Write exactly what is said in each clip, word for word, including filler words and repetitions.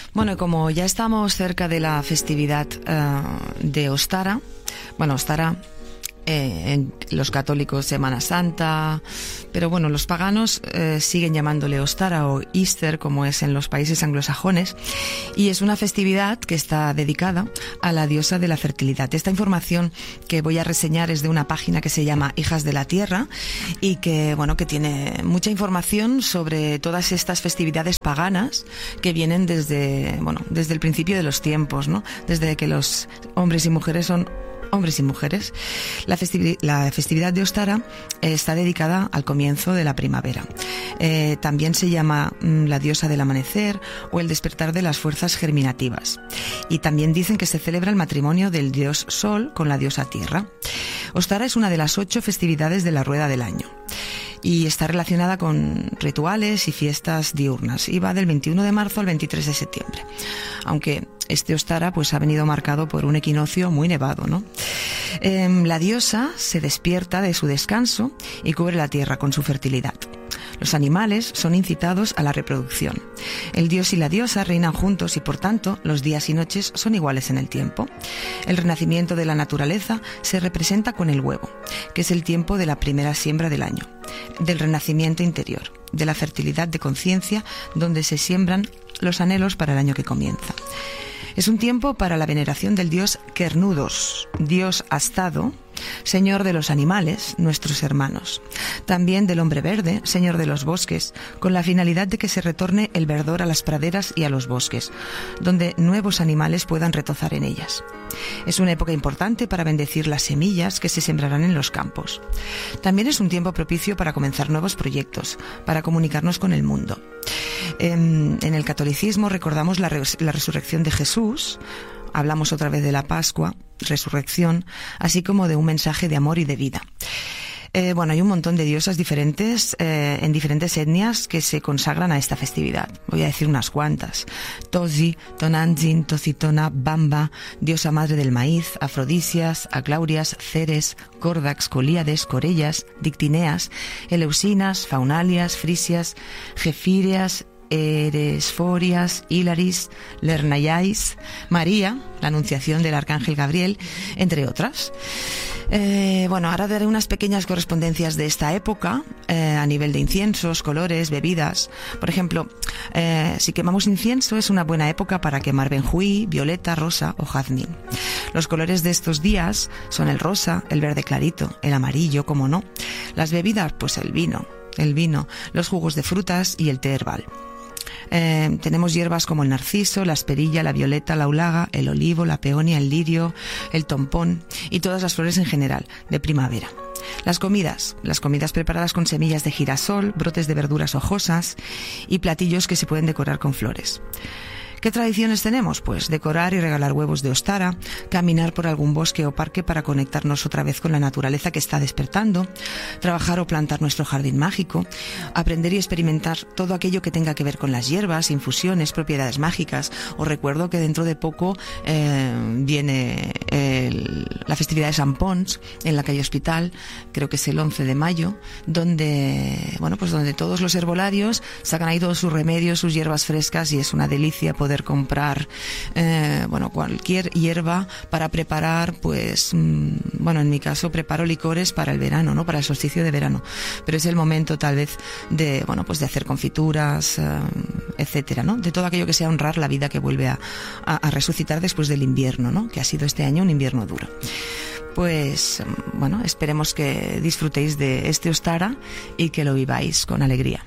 Bueno, como ya estamos cerca de la festividad uh, de Ostara, bueno, Ostara, eh, en los católicos Semana Santa, pero bueno, los paganos eh, siguen llamándole Ostara o Easter, como es en los países anglosajones, y es una festividad que está dedicada a la diosa de la fertilidad. Esta información que voy a reseñar es de una página que se llama Hijas de la Tierra y que, bueno, que tiene mucha información sobre todas estas festividades paganas que vienen desde, bueno, desde el principio de los tiempos, ¿no? Desde que los hombres y mujeres son hombres y mujeres. La, festivi- la festividad de Ostara eh, está dedicada al comienzo de la primavera. Eh, también se llama mm, la diosa del amanecer o el despertar de las fuerzas germinativas. Y también dicen que se celebra el matrimonio del dios Sol con la diosa Tierra. Ostara es una de las ocho festividades de la rueda del año y está relacionada con rituales y fiestas diurnas y va del veintiuno de marzo al veintitrés de septiembre, aunque este Ostara pues ha venido marcado por un equinoccio muy nevado, ¿no? Eh, la diosa se despierta de su descanso y cubre la tierra con su fertilidad. Los animales son incitados a la reproducción. El dios y la diosa reinan juntos y, por tanto, los días y noches son iguales en el tiempo. El renacimiento de la naturaleza se representa con el huevo, que es el tiempo de la primera siembra del año, del renacimiento interior, de la fertilidad de conciencia, donde se siembran los anhelos para el año que comienza. Es un tiempo para la veneración del dios Kernudos, dios astado, señor de los animales, nuestros hermanos. También del hombre verde, señor de los bosques, con la finalidad de que se retorne el verdor a las praderas y a los bosques, donde nuevos animales puedan retozar en ellas. Es una época importante para bendecir las semillas que se sembrarán en los campos. También es un tiempo propicio para comenzar nuevos proyectos, para comunicarnos con el mundo. En, en el catolicismo recordamos la, res, la resurrección de Jesús. Hablamos otra vez de la Pascua, resurrección, así como de un mensaje de amor y de vida. Eh, bueno, hay un montón de diosas diferentes eh, en diferentes etnias que se consagran a esta festividad. Voy a decir unas cuantas. Tosi, Tonantzin, Tocitona, Bamba, diosa madre del maíz, Afrodisias, Aclaurias, Ceres, Córdax, Colíades, Corellas, Dictineas, Eleusinas, Faunalias, Frisias, Gefíreas, Eresforias, Hilaris, Lernayais, María, la anunciación del arcángel Gabriel, entre otras. Eh, bueno, ahora daré unas pequeñas correspondencias de esta época eh, a nivel de inciensos, colores, bebidas. Por ejemplo, eh, si quemamos incienso es una buena época para quemar benjuí, violeta, rosa o jazmín. Los colores de estos días son el rosa, el verde clarito, el amarillo, como no. Las bebidas, pues el vino, el vino, los jugos de frutas y el té herbal. Eh, tenemos hierbas como el narciso, la asperilla, la violeta, la aulaga, el olivo, la peonia, el lirio, el tompón y todas las flores en general de primavera. Las comidas, las comidas preparadas con semillas de girasol, brotes de verduras hojosas y platillos que se pueden decorar con flores. ¿Qué tradiciones tenemos? Pues decorar y regalar huevos de Ostara, caminar por algún bosque o parque para conectarnos otra vez con la naturaleza que está despertando, trabajar o plantar nuestro jardín mágico, aprender y experimentar todo aquello que tenga que ver con las hierbas, infusiones, propiedades mágicas. Os recuerdo que dentro de poco eh, viene el, la festividad de Sant Pons en la calle Hospital, creo que es el once de mayo, donde, bueno, pues donde todos los herbolarios sacan ahí todos sus remedios, sus hierbas frescas, y es una delicia poder poder comprar eh, bueno, cualquier hierba para preparar, pues mmm, bueno, en mi caso preparo licores para el verano, ¿no? Para el solsticio de verano, pero es el momento tal vez de, bueno, pues de hacer confituras, eh, etcétera, ¿no? De todo aquello que sea honrar la vida que vuelve a, a, a resucitar después del invierno, ¿no? Que ha sido este año un invierno duro. Pues bueno, esperemos que disfrutéis de este Ostara y que lo viváis con alegría.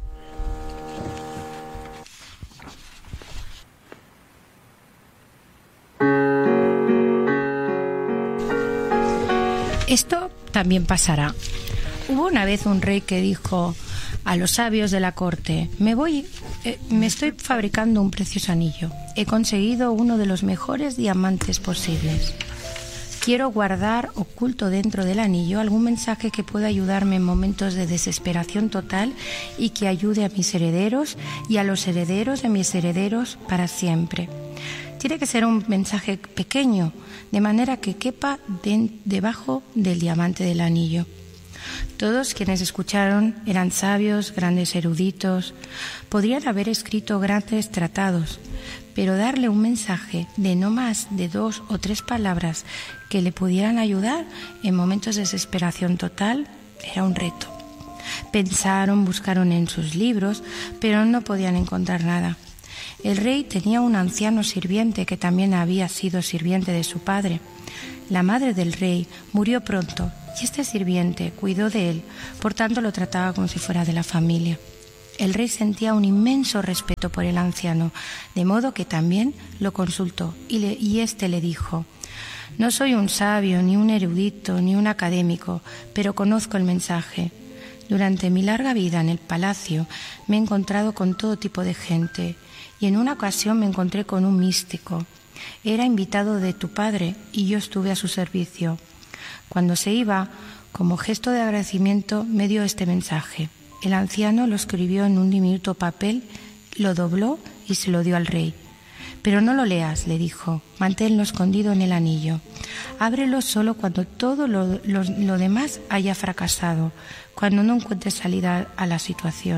Esto también pasará. Hubo una vez un rey que dijo a los sabios de la corte: me voy, eh, me estoy fabricando un precioso anillo. He conseguido uno de los mejores diamantes posibles. Quiero guardar oculto dentro del anillo algún mensaje que pueda ayudarme en momentos de desesperación total y que ayude a mis herederos y a los herederos de mis herederos para siempre. Tiene que ser un mensaje pequeño, de manera que quepa de, debajo del diamante del anillo. Todos quienes escucharon eran sabios, grandes eruditos. Podrían haber escrito grandes tratados, pero darle un mensaje de no más de dos o tres palabras que le pudieran ayudar en momentos de desesperación total era un reto. Pensaron, buscaron en sus libros, pero no podían encontrar nada. El rey tenía un anciano sirviente que también había sido sirviente de su padre. La madre del rey murió pronto y este sirviente cuidó de él, por tanto lo trataba como si fuera de la familia. El rey sentía un inmenso respeto por el anciano, de modo que también lo consultó y, le, y éste le dijo: «No soy un sabio, ni un erudito, ni un académico, pero conozco el mensaje. Durante mi larga vida en el palacio me he encontrado con todo tipo de gente y en una ocasión me encontré con un místico. Era invitado de tu padre y yo estuve a su servicio. Cuando se iba, como gesto de agradecimiento, me dio este mensaje». El anciano lo escribió en un diminuto papel, lo dobló y se lo dio al rey. «Pero no lo leas», le dijo, «manténlo escondido en el anillo. Ábrelo solo cuando todo lo, lo, lo demás haya fracasado, cuando no encuentres salida a la situación».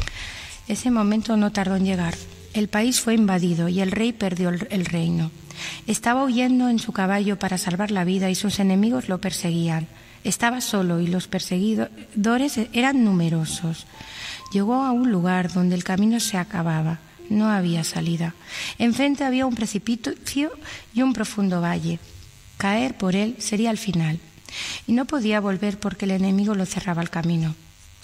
Ese momento no tardó en llegar. El país fue invadido y el rey perdió el, el reino. Estaba huyendo en su caballo para salvar la vida y sus enemigos lo perseguían. Estaba solo y los perseguidores eran numerosos. Llegó a un lugar donde el camino se acababa. No había salida. Enfrente había un precipicio y un profundo valle. Caer por él sería el final. Y no podía volver porque el enemigo lo cerraba el camino.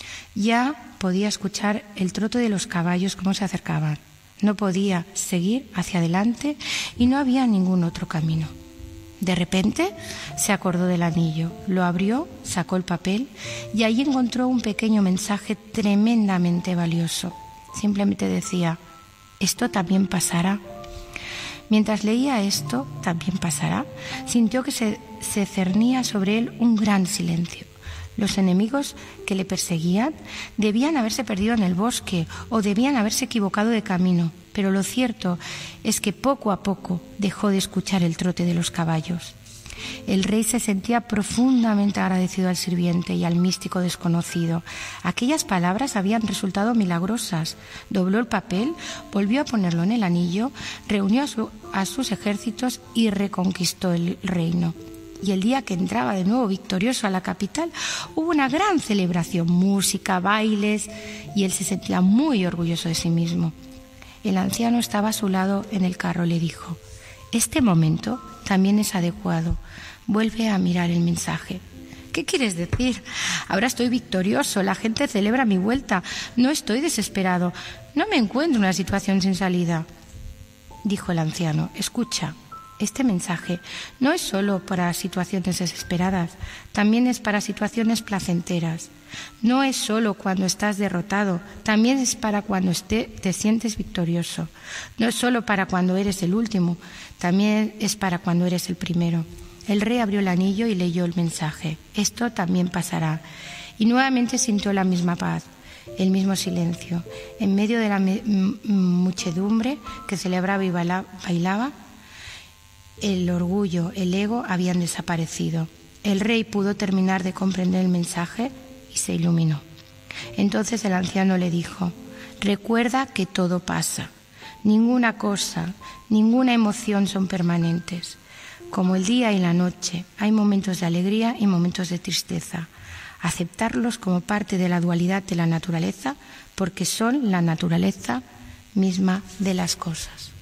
Ya podía escuchar el trote de los caballos cómo se acercaban. No podía seguir hacia adelante y no había ningún otro camino. De repente se acordó del anillo, lo abrió, sacó el papel y allí encontró un pequeño mensaje tremendamente valioso. Simplemente decía: «Esto también pasará». Mientras leía «esto también pasará», sintió que se, se cernía sobre él un gran silencio. Los enemigos que le perseguían debían haberse perdido en el bosque o debían haberse equivocado de camino, pero lo cierto es que poco a poco dejó de escuchar el trote de los caballos. El rey se sentía profundamente agradecido al sirviente y al místico desconocido. Aquellas palabras habían resultado milagrosas. Dobló el papel, volvió a ponerlo en el anillo, reunió a, su, a sus ejércitos y reconquistó el reino. Y el día que entraba de nuevo victorioso a la capital, hubo una gran celebración, música, bailes, y él se sentía muy orgulloso de sí mismo. El anciano estaba a su lado en el carro y le dijo: «Este momento también es adecuado. Vuelve a mirar el mensaje». «¿Qué quieres decir? Ahora estoy victorioso, la gente celebra mi vuelta, no estoy desesperado, no me encuentro en una situación sin salida». Dijo el anciano: «Escucha. Este mensaje no es solo para situaciones desesperadas, también es para situaciones placenteras. No es solo cuando estás derrotado, también es para cuando esté, te sientes victorioso. No es solo para cuando eres el último, también es para cuando eres el primero». El rey abrió el anillo y leyó el mensaje. «Esto también pasará». Y nuevamente sintió la misma paz, el mismo silencio. En medio de la muchedumbre que celebraba y bailaba, el orgullo, el ego habían desaparecido. El rey pudo terminar de comprender el mensaje y se iluminó. Entonces el anciano le dijo: «Recuerda que todo pasa. Ninguna cosa, ninguna emoción son permanentes. Como el día y la noche, hay momentos de alegría y momentos de tristeza. Aceptarlos como parte de la dualidad de la naturaleza, porque son la naturaleza misma de las cosas».